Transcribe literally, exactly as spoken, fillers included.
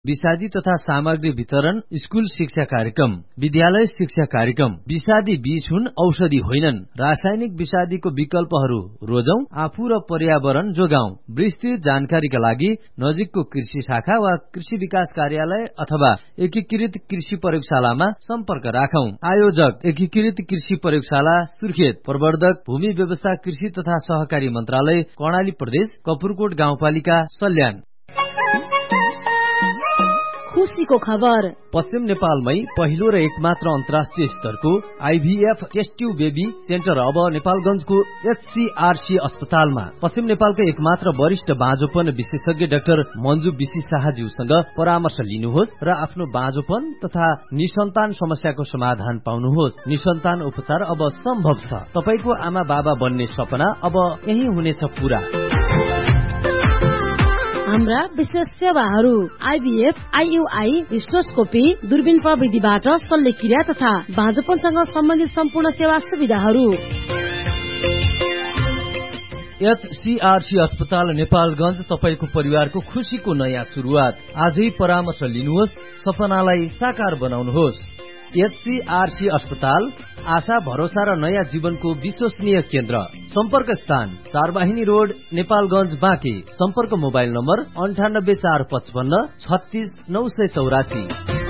विषादी तथा सामग्री वितरण, स्कूल शिक्षा कार्यक्रम, विद्यालय शिक्षा कार्यक्रम। विषादी बीज हुन्, औषधि होइनन्। रासायनिक विषादीको विकल्पहरू रोजौं, आफू र पर्यावरण जोगाउँ। विस्तृत जानकारीका लागि नजिकको कृषि शाखा वा कृषि विकास कार्यालय अथवा एकीकृत कृषि प्रयोगशालामा सम्पर्क राखौं। आयोजक एकीकृत कृषि प्रयोगशाला सुर्खेत। प्रवर्धक भूमि व्यवस्था कृषि तथा सहकारी मन्त्रालय कर्णाली प्रदेश कपुरकोट गाउँपालिका सल्यान। खुशीको खबर पश्चिम नेपालमै पहिलो र एकमात्र अन्तर्राष्ट्रिय स्तरको IVF test tube baby centre अब नेपालगञ्जको एचसीआरसी अस्पतालमा। पश्चिम नेपालको एकमात्र वरिष्ठ बाँझोपन विशेषज्ञ डाक्टर मन्जु बिसी शाहज्यूसँग परामर्श लिनुहोस् र आफ्नो बाँझोपन तथा निसन्तान समस्याको समाधान पाउनुहोस्। निसन्तान उपचार अब सम्भव छ। तपाईको आमा बाबा बन्ने सपना अब यही हुनेछ पूरा। हाम्रा विशेष सेवाहरू आइभीएफ, आइयुआई, हिस्टोस्कोपी, दूरबीन प्रविधिबाट शल्यक्रिया तथा बाँझोपनसँग सम्बन्धित सम्पूर्ण सेवा सुविधाहरू। एचसीआरसी अस्पताल नेपालगञ्ज, तपाईको परिवारको खुशीको नयाँ सुरुवात। आजै परामर्श लिनुहोस्, सपनालाई साकार बनाउनुहोस्। एचसीआरसी अस्पताल आशा, भरोसा र नयाँ जीवनको विश्वसनीय केन्द्र। सम्पर्क स्थान चारवाहिनी रोड, नेपालगञ्ज, बाँके। सम्पर्क मोबाइल नम्बर अन्ठानब्बे चार पचपन्न छत्तीस नौ सय चौरासी।